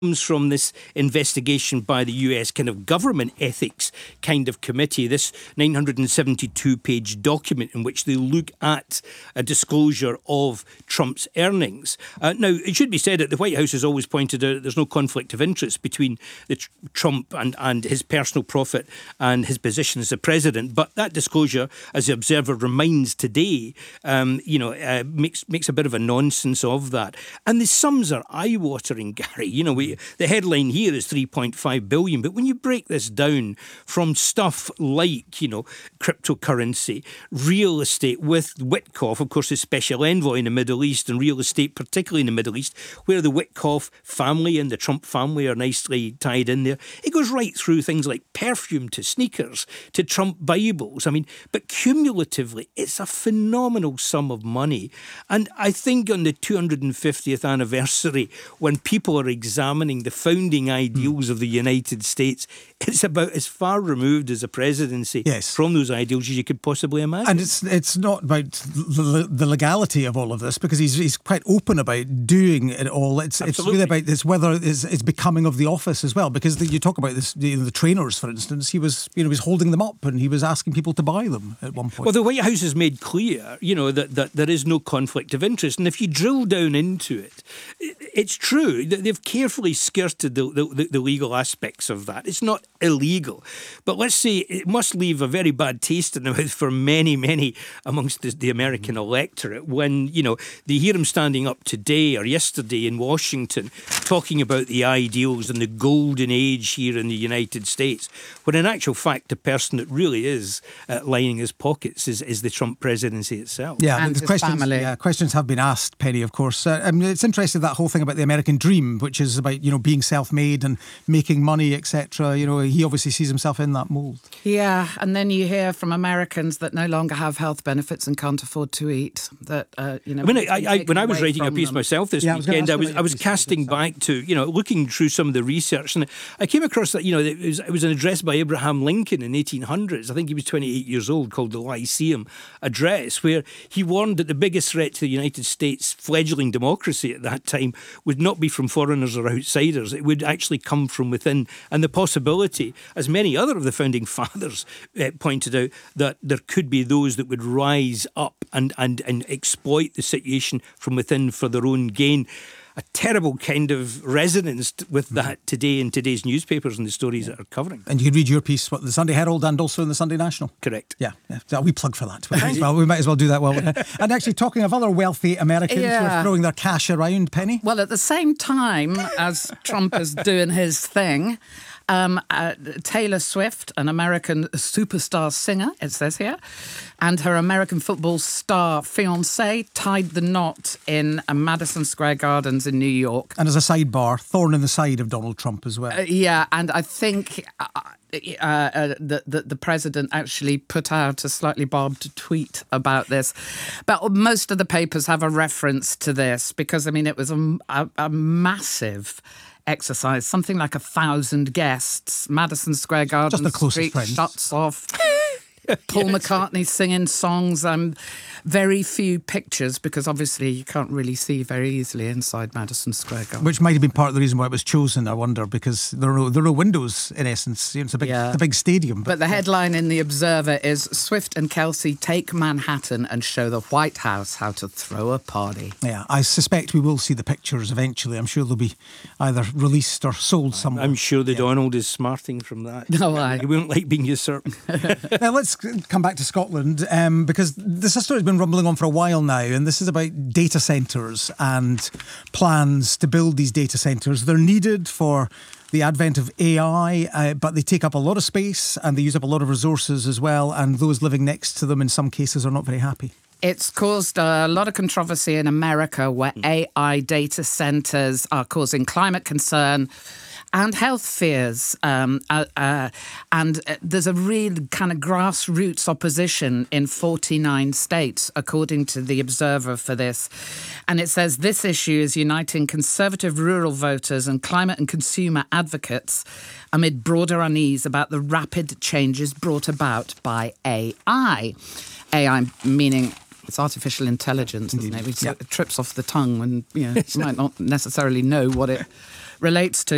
from this investigation by the US kind of government ethics kind of committee, this 972-page document in which they look at a disclosure of Trump's earnings. Now, it should be said that the White House has always pointed out that there's no conflict of interest between Trump and his personal profit and his position as the president. But that disclosure, as the Observer reminds today, makes a bit of a nonsense of that. And the sums are eye-watering, Gary. The headline here is $3.5 billion, but when you break this down from stuff like, cryptocurrency, real estate with Witkoff, of course, the special envoy in the Middle East, and real estate, particularly in the Middle East, where the Witkoff family and the Trump family are nicely tied in there. It goes right through things like perfume to sneakers to Trump Bibles. But cumulatively, it's a phenomenal sum of money. And I think on the 250th anniversary, when people are examining the founding ideals of the United States, it's about as far removed as a presidency from those ideals as you could possibly imagine. And it's not about the legality of all of this, because he's quite open about doing it all. It's really about whether it's becoming of the office as well, because you talk about this, the trainers, for instance, he was holding them up and he was asking people to buy them at one point. Well, the White House has made clear, that there is no conflict of interest, and if you drill down into it, it's true that they've carefully skirted the legal aspects of that. It's not illegal, but let's say it must leave a very bad taste in the mouth for many, many amongst the American electorate when, they hear him standing up today or yesterday in Washington talking about the ideals and the golden age here in the United States, when in actual fact the person that really is lining his pockets is the Trump presidency itself. Yeah, and the questions have been asked, Penny, of course. It's interesting, that whole thing about the American dream, which is about, being self-made and making money, etc. He obviously sees himself in that mould. Yeah, and then you hear from Americans that no longer have health benefits and can't afford to eat. That when I was writing a piece myself this weekend, I was casting back to looking through some of the research, and I came across that it was an address by Abraham Lincoln in the 1800s. I think he was 28 years old, called the Lyceum Address, where he warned that the biggest threat to the United States' fledgling democracy at that time would not be from foreigners or outsiders. It would actually come from within, and the possibility, as many other of the founding fathers pointed out, that there could be those that would rise up and exploit the situation from within for their own gain. A terrible kind of resonance with that today in today's newspapers and the stories that are covering. And you can read your piece, the Sunday Herald and also in the Sunday National. Correct. Yeah. We plug for that. We might as well do that well. And actually, talking of other wealthy Americans who are throwing their cash around, Penny? Well, at the same time as Trump is doing his thing, Taylor Swift, an American superstar singer, it says here, and her American football star fiancé tied the knot in Madison Square Gardens in New York. And as a sidebar, thorn in the side of Donald Trump as well. And I think the president actually put out a slightly barbed tweet about this. But most of the papers have a reference to this because, it was a massive exercise, something like 1,000 guests, Madison Square Garden, just the street friends. Shuts off. Paul McCartney singing songs, very few pictures, because obviously you can't really see very easily inside Madison Square Garden. Which might have been part of the reason why it was chosen, I wonder, because there are no windows, in essence. It's a big stadium. But the headline in The Observer is, Swift and Kelsey take Manhattan and show the White House how to throw a party. Yeah, I suspect we will see the pictures eventually. I'm sure they'll be either released or sold somewhere. I'm sure the Donald is smarting from that. No, He wouldn't like being usurped. Now, let's come back to Scotland, because this story has been rumbling on for a while now, and this is about data centres and plans to build these data centres. They're needed for the advent of AI, but they take up a lot of space and they use up a lot of resources as well, and those living next to them in some cases are not very happy. It's caused a lot of controversy in America, where AI data centres are causing climate concern and health fears. And there's a real kind of grassroots opposition in 49 states, according to The Observer, for this. And it says this issue is uniting conservative rural voters and climate and consumer advocates amid broader unease about the rapid changes brought about by AI. AI meaning it's artificial intelligence, isn't it? It trips off the tongue when you might not necessarily know what it relates to.